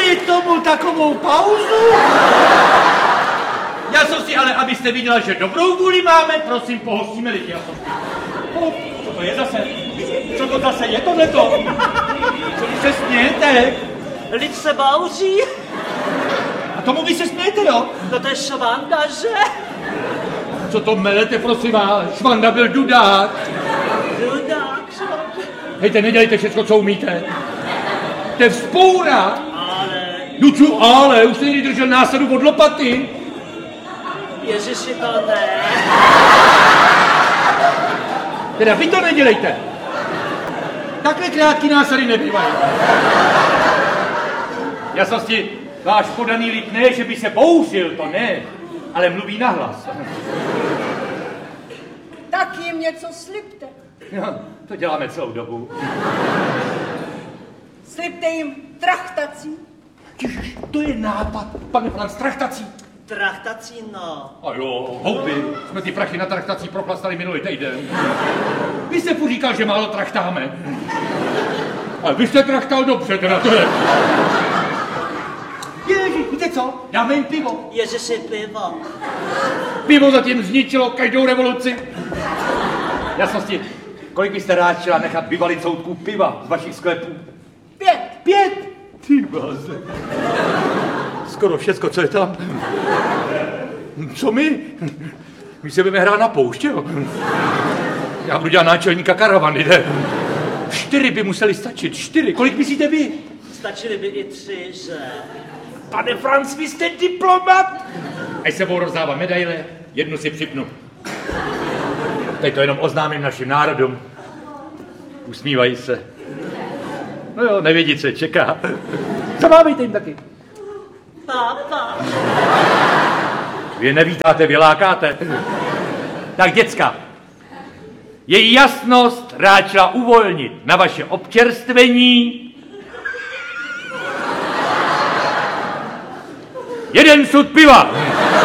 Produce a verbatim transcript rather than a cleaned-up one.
kvůli tomu takovou pauzu? Já jsem si ale, abyste viděla, že dobrou vůli máme, prosím, pohostíme lidi. Já jsem si... Oh, co to je zase? Co to zase je tohleto? Co vy se smějete? Lid se bouří. A tomu vy se smějete, jo? No to je Švanda, že? Co to melete, prosím vás? Švanda byl dudák. Dudák, Švanda. Hejte, nedělejte všechno, co umíte. To je vzpoura. Ale... No co ale, už jste někdy držel násadu od lopaty. Ježiši, to ne. Teda vy to nedělejte. Takhle krátký násady nebývají. Jasnosti, váš podaný lid ne, že by se bouřil, to ne, ale mluví nahlas. Tak jim něco slibte. No, to děláme celou dobu. Slibte jim trachtací. Ježiš, to je nápad, pane Franc, trachtací. Trachtací, no. A jo, houby, jsme ty prachy na trachtací proplastali minulý týden. Vy jste furt říkal, že málo trachtáme. Ale vy jste trachtal dobře, teda to je. Ježiš, víte co? Dáme jim pivo. Ježiši, pivo. Pivo zatím zničilo každou revoluci. Jasnosti, kolik byste rád chtěla nechat vyvalit soutků piva z vašich sklepů? Pět. Pět? Ty bláze. Skoro všecko, co je tam. Co my? My se budeme hrát na pouště, jo? Já budu dělat náčelníka karavany, jde. Čtyři by museli stačit, čtyři. Kolik myslíte vy? Stačili by i tři, že? Pane Franc, vy jste diplomat! Až se budou rozdávat medaile, jednu si připnu. Teď to jenom oznámím našim národům. Usmívají se. No jo, nevědí, co čeká. Zamávejte jim taky. Pápa. Vy nevítáte, vy lákáte. Tak, děcka, její jasnost ráčila uvolnit na vaše občerstvení jeden sud piva.